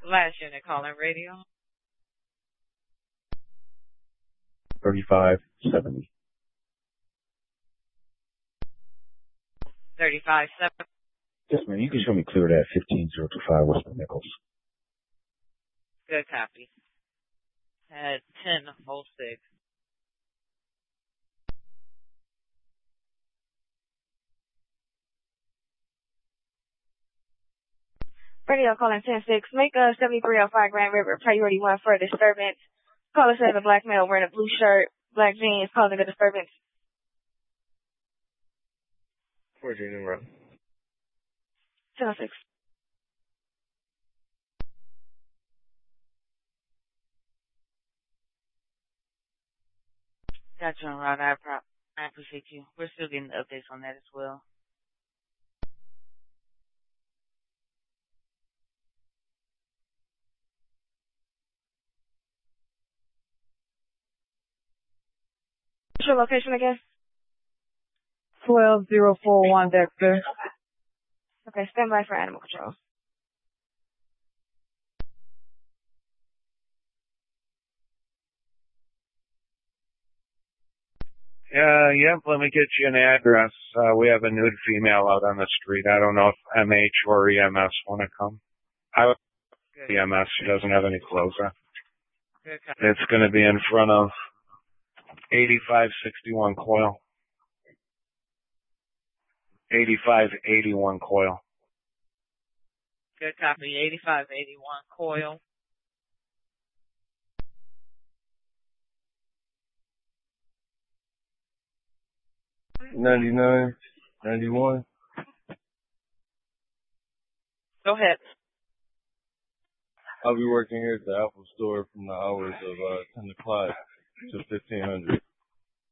Last unit calling radio. 3570. 3570. Yes, ma'am. You can show me clear that 15025 West Nichols. Good copy. At 10:06. Radio calling 106. Make a 7305 Grand River priority 1 for a disturbance. Caller says a black male wearing a blue shirt, black jeans, causing a disturbance. Virginia Road. 1006. Got you on route. I appreciate you. We're still getting updates on that as well. What's your location again? 12041 Dexter. Okay, stand by for animal control. Yep, let me get you an address. We have a nude female out on the street. I don't know if MH or EMS want to come. EMS, she doesn't have any clothes on. It's going to be in front of 8561 Coil. 8581 Coil. Good copy. 8581 Coil. $99, $91. Go ahead. I'll be working here at the Apple store from the hours of 10 o'clock to 1500.